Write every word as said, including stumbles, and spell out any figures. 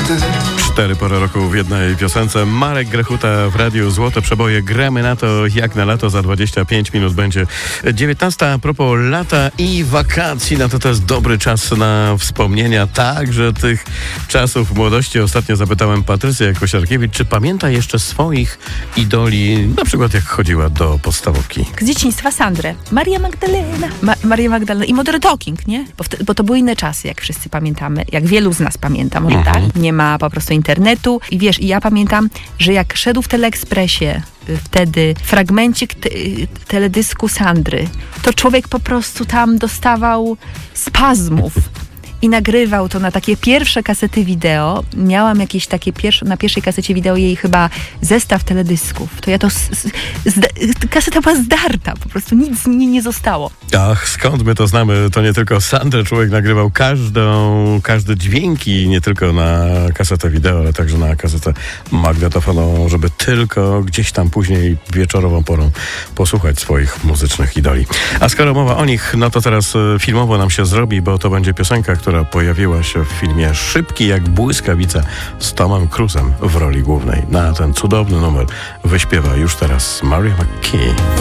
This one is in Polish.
Cztery pory roku w jednej piosence. Marek Grechuta w Radiu Złote Przeboje. Gramy na to jak na lato. Za dwadzieścia pięć minut będzie dziewiętnasta. A propos lata i wakacji, no to to jest dobry czas na wspomnienia także tych czasów młodości. Ostatnio zapytałem Patrycję Kosiarkiewicz, czy pamięta jeszcze swoich idoli, na przykład jak chodziła do podstawówki. Z dzieciństwa Sandrę. Maria Magdalena. Ma- Maria Magdalena i Modern Talking, nie? Bo, w, bo to były inne czasy, jak wszyscy pamiętamy. Jak wielu z nas pamięta, może Mhm. tak? Nie ma po prostu internetu. I wiesz, i ja pamiętam, że jak szedł w Teleekspresie y, wtedy fragmencik te, y, teledysku Sandry, to człowiek po prostu tam dostawał spazmów. I nagrywał to na takie pierwsze kasety wideo. Miałam jakieś takie pierwsze, na pierwszej kasecie wideo jej chyba zestaw teledysków. To ja to... Z, z, zda, kaseta była zdarta, po prostu nic z niej nie zostało. Ach, skąd my to znamy? To nie tylko Sandrę człowiek nagrywał każdą, każde dźwięki, nie tylko na kasetę wideo, ale także na kasetę magnetofonową, żeby tylko gdzieś tam później wieczorową porą posłuchać swoich muzycznych idoli. A skoro mowa o nich, no to teraz filmowo nam się zrobi, bo to będzie piosenka, która pojawiła się w filmie Szybki jak błyskawica z Tomem Cruise'em w roli głównej. Na ten cudowny numer wyśpiewa już teraz Maria McKee.